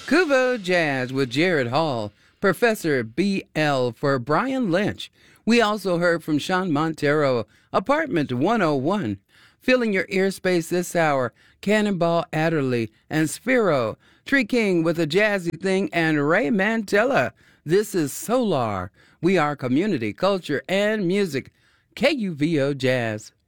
Kuvo Jazz with Jared Hall, Professor B.L. for Brian Lynch. We also heard from Sean Montero, Apartment 101. Filling your ear space this hour, Cannonball Adderley and Sphero, Tree King with a jazzy thing, and Ray Mantella. This is Solar. We are community, culture, and music. KUVO Jazz.